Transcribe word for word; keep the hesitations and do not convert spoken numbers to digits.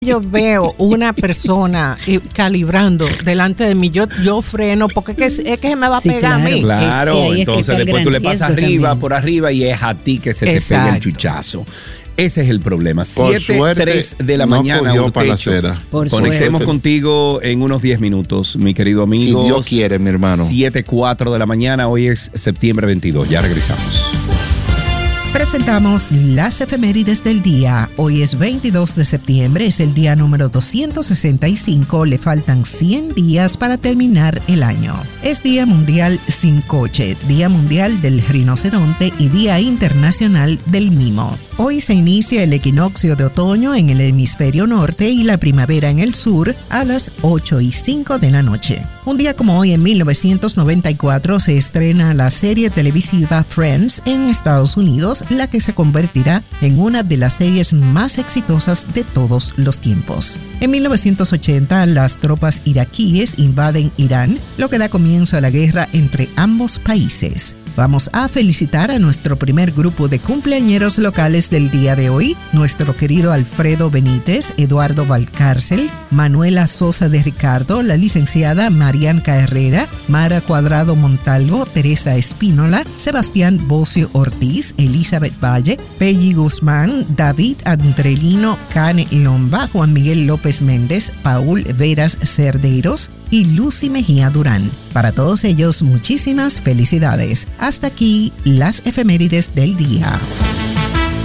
Yo veo una persona eh, calibrando delante de mí, yo, yo freno porque es que, es que se me va a Sí, pegar claro. a mí. Claro, Es que ahí es que entonces está el después tú gran le pasas riesgo arriba, también. por arriba y es a ti que se te Exacto. pega el chuchazo. Ese es el problema. Por siete suerte, tres de la no mañana. cogió para la Urtecho. acera. Por Conectemos suerte. contigo en unos diez minutos, mi querido amigo. Si Dios quiere, mi hermano. siete cuatro de la mañana, hoy es septiembre veintidós. Ya regresamos. Presentamos las efemérides del día. Hoy es veintidós de septiembre, es el día número doscientos sesenta y cinco, le faltan cien días para terminar el año. Es Día Mundial Sin Coche, Día Mundial del Rinoceronte y Día Internacional del Mimo. Hoy se inicia el equinoccio de otoño en el hemisferio norte y la primavera en el sur a las ocho y cinco de la noche. Un día como hoy, en mil novecientos noventa y cuatro, se estrena la serie televisiva Friends en Estados Unidos, la que se convertirá en una de las series más exitosas de todos los tiempos. En mil novecientos ochenta, las tropas iraquíes invaden Irán, lo que da comienzo a la guerra entre ambos países. Vamos a felicitar a nuestro primer grupo de cumpleañeros locales del día de hoy, nuestro querido Alfredo Benítez, Eduardo Valcárcel, Manuela Sosa de Ricardo, la licenciada Marianca Herrera, Mara Cuadrado Montalvo, Teresa Espínola, Sebastián Bocio Ortiz, Elizabeth Valle, Pelli Guzmán, David Andrelino Cane Lomba, Juan Miguel López Méndez, Paul Veras Cerdeiros y Lucy Mejía Durán. Para todos ellos, muchísimas felicidades. Hasta aquí las efemérides del día.